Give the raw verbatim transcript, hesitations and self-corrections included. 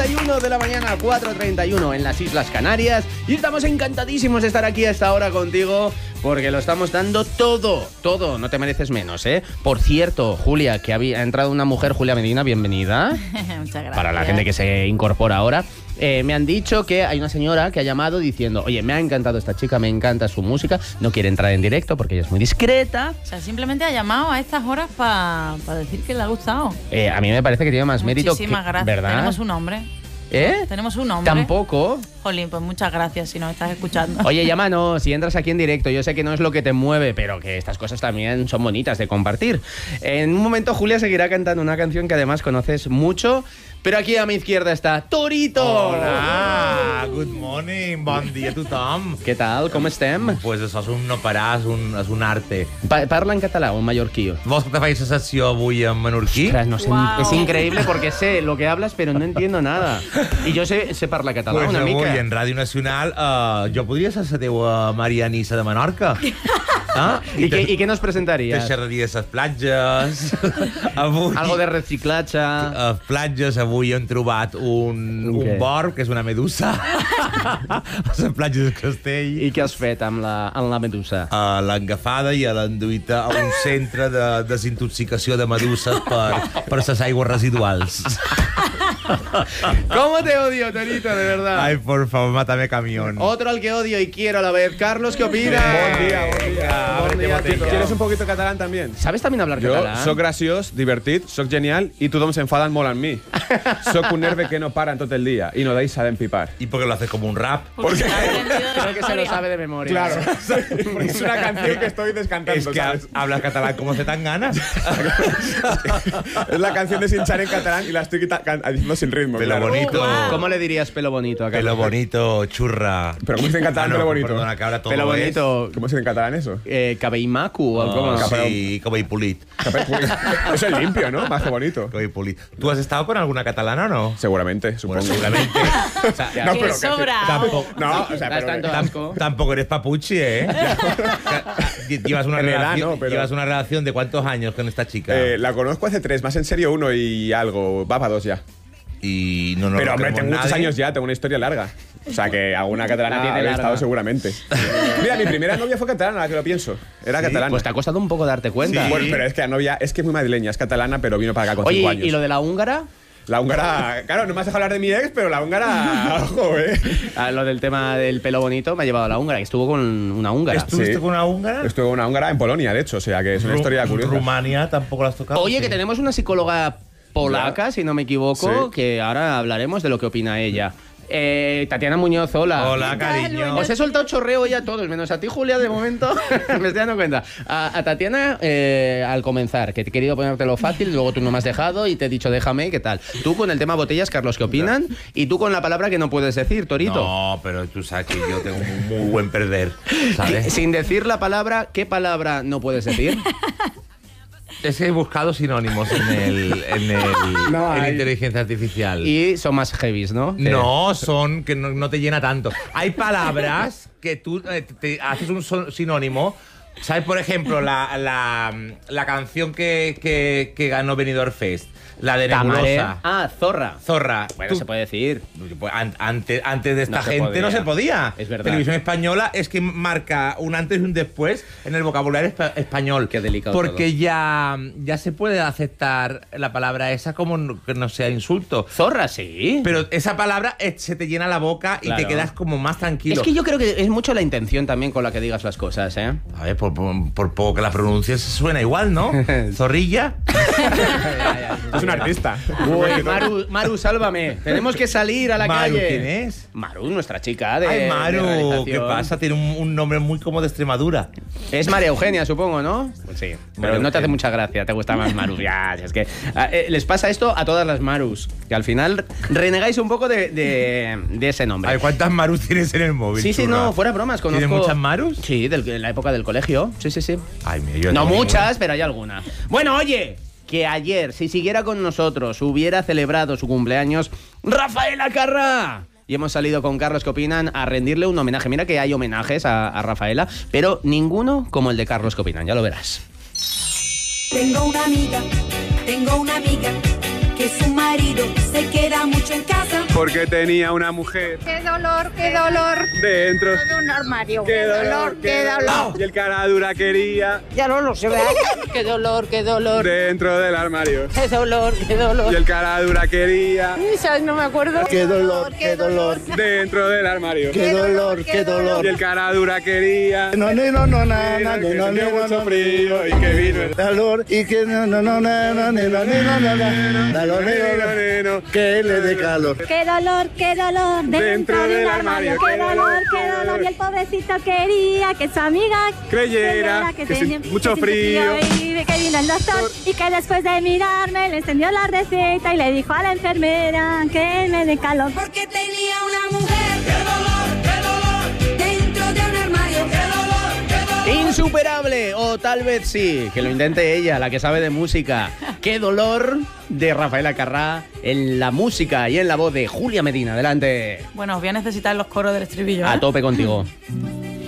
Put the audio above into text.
treinta y uno de la mañana, cuatro treinta y uno en las Islas Canarias. Y estamos encantadísimos de estar aquí a esta hora contigo, porque lo estamos dando todo, todo. No te mereces menos, ¿eh? Por cierto, Julia, que había entrado una mujer, Julia Medina, bienvenida. Muchas gracias. Para la gente que se incorpora ahora. Eh, me han dicho que hay una señora que ha llamado diciendo: oye, me ha encantado esta chica, me encanta su música, no quiere entrar en directo porque ella es muy discreta. O sea, simplemente ha llamado a estas horas para pa decir que le ha gustado. Eh, a mí me parece que tiene más mérito que... Muchísimas gracias. ¿Verdad? Tenemos un nombre. ¿Eh? Tenemos un nombre. Tampoco. Jolín, pues muchas gracias si nos estás escuchando. Oye, llámanos si entras aquí en directo. Yo sé que no es lo que te mueve, pero que estas cosas también son bonitas de compartir. En un momento Julia seguirá cantando una canción que además conoces mucho, pero aquí a mi izquierda está Torito. Hola, good morning, bon dia a tothom. Què tal, com estem? Pues això és un no parar, és un, és un arte. Pa Parla en català o en mallorquí? Vols que te faci la sessió avui en menorquí? Ostras, no sé, Wow. es increíble porque sé lo que hablas, pero no entiendo nada. Y yo sé, sé parlar català Pues una avui mica. en Ràdio Nacional uh, jo podria ser la teua Marianissa de Menorca. Ah? I, què, te, I què nos te presentaries? xerraria de les platges. Avui, Algo de reciclatge. a les platges avui hem trobat un, Un què? un borb, que és una medusa. A les platges del Castell. I què has fet amb la, amb la medusa? A l'engafada i a l'enduïta a un centre de desintoxicació de meduses per, per les aigües residuals. ¿Cómo te odio, Torito, de verdad? Ay, por favor, mátame camión. Otro al que odio y quiero a la vez. Carlos, ¿qué opinas? Bon dia, bon dia. Bon dia, botella. ¿Quieres un poquito catalán también? ¿Sabes también hablar Jo catalán? soc graciós, divertit, soc genial i tothom s'enfaden molt amb mi. Soc un nerve que no para en tot el dia i no deixa d'empipar. ¿Y por qué lo haces como un rap? Porque se ha aprendido de Creo que se lo memoria. sabe de memoria. Claro, porque es una canción que estoy descantando, Es que ¿sabes? hablas catalán como se tan ganas. Es la canción de Sinchar en catalán y la estoy quita- can- diciendo sin ritmo. Pelo claro. bonito. Wow. ¿Cómo le dirías pelo bonito a Carlos? Pelo bonito, churra. Pero ¿cómo se dice en catalán Ah, no, pelo bonito? Perdona, que ahora todo Pelo es- bonito. ¿Cómo se dice en catalán eso? Eh, cabell maco o Oh, cómo? sí, como Hipulit. Eso es limpio, ¿no? Más que bonito. Como Hipulit. ¿Tú has estado con alguna catalana o no? Seguramente, supongo. Bueno, seguramente. O sea, No, ¡Qué pero que- sobrao! tampoco, No, o sea, Das pero... tanto tam- asco. tampoco eres papuchi, ¿eh? Llevas una, En edad, relación, no, pero- llevas una relación de cuántos años con esta chica. Eh, la conozco hace tres, más en serio uno y algo. Va para dos ya. y no nos Pero lo hombre, creemos tengo muchos nadie. años ya, tengo una historia larga. O sea que alguna catalana tiene ha larga. estado seguramente. Mira, mi primera novia fue catalana, ahora que lo pienso. Era Sí, catalana. Pues te ha costado un poco darte cuenta. Sí. Bueno, pero es que la novia es que es muy madrileña, es catalana, pero vino para acá con cinco Oye, años. ¿y lo de la húngara? La húngara, claro, no me has dejado hablar de mi ex, pero la húngara, ojo, eh. Ah, lo del tema del pelo bonito me ha llevado a la húngara, que estuvo con una húngara. ¿Estuviste Sí. con una húngara? Estuve una húngara en Polonia, de hecho, o sea que es una Ru- historia curiosa. Rumania tampoco la has tocado. Oye, Sí. que tenemos una psicóloga polaca, Ya. si no me equivoco, Sí. que ahora hablaremos de lo que opina ella. Eh, Tatiana Muñoz, hola. Hola, cariño. Os he soltado chorreo ya a todos, menos a ti, Julia, de momento. Me estoy dando cuenta. A, a Tatiana, eh, al comenzar, que he querido ponértelo fácil, luego tú no me has dejado y te he dicho déjame, ¿qué tal? Tú con el tema botellas, Carlos, ¿qué opinan? Y tú con la palabra que no puedes decir, Torito. No, pero tú sabes que yo tengo un muy buen perder, ¿sabes? Sin decir la palabra, ¿qué palabra no puedes decir? Es que he buscado sinónimos en el, en el No en hay. inteligencia artificial. Y son más heavies, ¿no? No, son que no, no te llena tanto. Hay palabras que tú eh, te, te haces un son- sinónimo. ¿Sabes? Por ejemplo, la, la, la canción que, que, que ganó Benidorm Fest, la de Tamare. Nebulosa. Ah, zorra. Zorra. Bueno, Tú- se puede decir. Pues an- antes, antes de esta No se gente podía. no se podía. Es verdad. Televisión Española es que marca un antes y un después en el vocabulario espa- español. Qué delicado Porque todo. ya, ya se puede aceptar la palabra esa como no- que no sea insulto. Zorra, sí. Pero esa palabra eh, se te llena la boca y Claro. te quedas como más tranquilo. Es que yo creo que es mucho la intención también con la que digas las cosas, ¿eh? A ver, por, por, por poco que la pronuncies suena igual, ¿no? Zorrilla. Es un artista. Uy, Maru, Maru, sálvame. Tenemos que salir a la Maru, calle. ¿quién es? Maru, nuestra chica de. Ay, de Maru, ¿qué realización. pasa? Tiene un, un nombre muy como de Extremadura. Es María Eugenia, supongo, ¿no? Pues sí. Pero María no te hace Eugenia. mucha gracia, te gusta más Maru. Ya, si es que. ah, eh, les pasa esto a todas las Marus. Que al final renegáis un poco de, de, de ese nombre. A ver, ¿cuántas Marus tienes en el móvil? Sí, sí, churra? no, fuera bromas. Conozco... ¿Tienes muchas Marus? Sí, del- de la época del colegio. Sí, sí, sí. Ay, mira, yo No tengo muchas, pero hay alguna. Bueno, oye, que ayer, si siguiera con nosotros, hubiera celebrado su cumpleaños Rafaela Carrà. Y hemos salido con Carlos, ¿qué opinan? A rendirle un homenaje. Mira que hay homenajes a, a Rafaela, pero ninguno como el de Carlos, ¿qué opinan? Ya lo verás. Tengo una amiga, tengo una amiga que su marido se queda mucho en casa porque tenía una mujer Qué dolor, qué dolor. dentro De un armario. Qué dolor, qué dolor. y el cara dura quería Ya no lo sé, ¿verdad? Qué dolor, qué dolor. dentro del armario Qué dolor, qué dolor. y el cara dura quería ¿Sabes? No me acuerdo. Qué dolor, qué dolor. dentro del armario Qué dolor, qué dolor. y el cara dura quería No, no, no, no, na, na, que no, tenía no, mucho no, frío y que vino el calor y que no, no, no, na, na, na, na, na, na, na, calor, neno, que le dé calor. Qué dolor, qué dolor, Dentro del del armario, armario. Qué qué dolor, dolor, qué qué dolor. dolor. Y el pobrecito quería que su amiga creyera que tenía- sin mucho que frío Y que vino el doctor y que después de mirarme le encendió la receta y le dijo a la enfermera que me dé calor. Porque tenía una mujer. ¡Qué dolor, qué dolor! Dentro de un armario. ¡Qué dolor, qué dolor! Insuperable, o tal vez sí, que lo intente ella, la que sabe de música. Qué dolor, de Rafaela Carrà, en la música y en la voz de Julia Medina. Adelante. Bueno, os voy a necesitar los coros del estribillo. A ¿eh? tope contigo.